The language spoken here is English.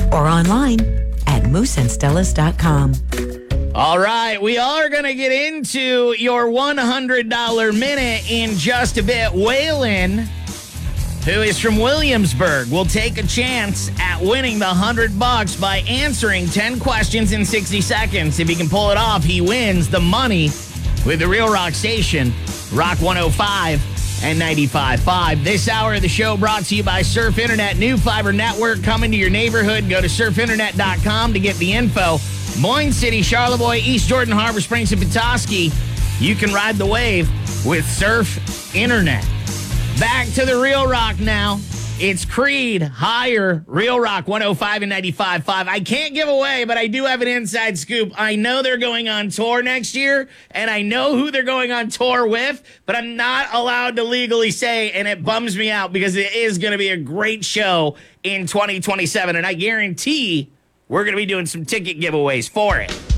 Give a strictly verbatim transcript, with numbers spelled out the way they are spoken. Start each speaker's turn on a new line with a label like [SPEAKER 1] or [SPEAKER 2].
[SPEAKER 1] or online at moose and stellas dot com.
[SPEAKER 2] All right, we are going to get into your one hundred dollars minute in just a bit. Waylon, who is from Williamsburg, will take a chance at winning the one hundred bucks by answering ten questions in sixty seconds. If he can pull it off, he wins the money with the Real Rock Station, Rock one oh five and ninety-five point five. This hour of the show brought to you by Surf Internet, new fiber network coming to your neighborhood. Go to surf internet dot com to get the info. Moines City, Charlevoix, East Jordan, Harbor Springs, and Petoskey. You can ride the wave with Surf Internet. Back to the Real Rock now. It's Creed, Higher, Real Rock one oh five and ninety-five point five. I can't give away, but I do have an inside scoop. I know they're going on tour next year, and I know who they're going on tour with, but I'm not allowed to legally say, and it bums me out because it is going to be a great show in twenty twenty-seven, and I guarantee we're going to be doing some ticket giveaways for it.